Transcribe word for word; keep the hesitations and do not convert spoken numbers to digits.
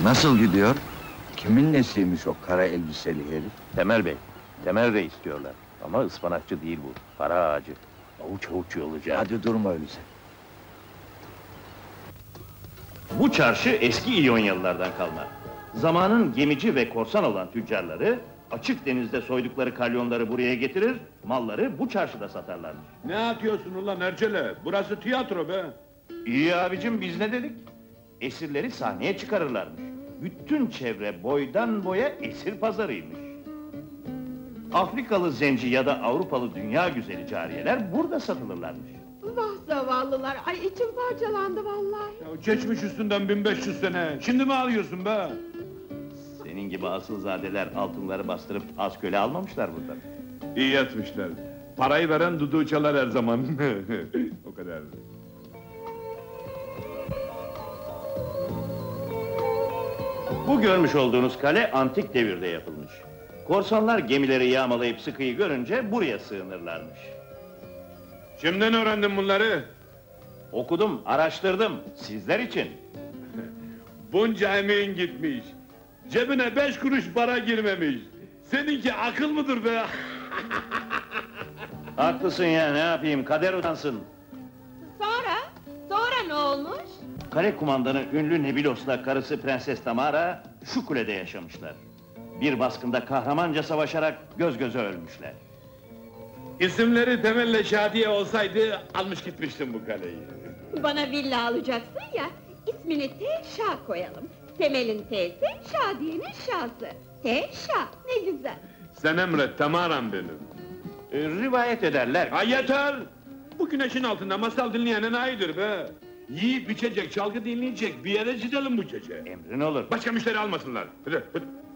Nasıl gidiyor? Kimin nesiymiş o kara elbiseli herif? Temel Bey, Temel Bey istiyorlar. Ama ıspanakçı değil bu, para ağacı. Avuç avuç yolacak. Hadi durma öyleyse. Bu çarşı eski İyonyalılardan kalma. Zamanın gemici ve korsan olan tüccarları, açık denizde soydukları kalyonları buraya getirir, malları bu çarşıda satarlarmış. Ne atıyorsun ulan Ercele? Burası tiyatro be! İyi abicim, biz ne dedik? Esirleri sahneye çıkarırlarmış. Bütün çevre boydan boya esir pazarıymış. Afrikalı zenci ya da Avrupalı dünya güzeli cariyeler burada satılırlarmış. Vah zavallılar, ay içim parçalandı vallahi. Ya geçmiş üstünden bin beş yüz sene, şimdi mi ağlıyorsun be? Senin gibi asılzadeler altınları bastırıp az köle almamışlar burada. İyi etmişler. Parayı veren duduğu çalar her zaman. O kadar. Bu görmüş olduğunuz kale antik devirde yapılmış. Korsanlar gemileri yağmalayıp sıkıyı görünce buraya sığınırlarmış. Kimden öğrendin bunları? Okudum, araştırdım, sizler için. Bunca emeğin gitmiş. Cebine beş kuruş para girmemiş. Seninki akıl mıdır be? Haklısın ya, ne yapayım, kader utansın. Sonra? Sonra ne olmuş? Kale kumandanı ünlü Nebilos'la karısı Prenses Tamara şu kulede yaşamışlar. Bir baskında kahramanca savaşarak göz göze ölmüşler. İsimleri Temel'le Şadiye olsaydı almış gitmiştim bu kaleyi. Bana villa alacaksın ya, ismini T-Şah koyalım. Temel'in T'si, Şadiye'nin Şah'sı. T-Şah, ne güzel. Sen emret Tamaram benim. Ee, rivayet ederler. Ha yeter! Bu güneşin altında masal dinleyen enayidir be! Yiyip içecek, çalgı dinleyecek, bir yere gidelim bu gece. Emrin olur. Başka müşteri almasınlar. Hadi, hadi.